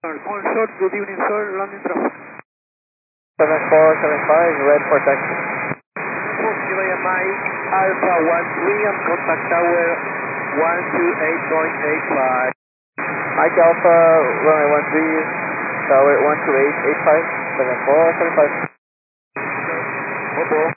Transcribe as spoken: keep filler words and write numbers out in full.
Call short, good evening sir, landing traffic. seven four seven five, red for taxi. Kilo Mike, Alpha one three and contact tower one two eight point eight five. Mike Alpha, runway one three, tower one two eight eight five, seven four seven five. Opo.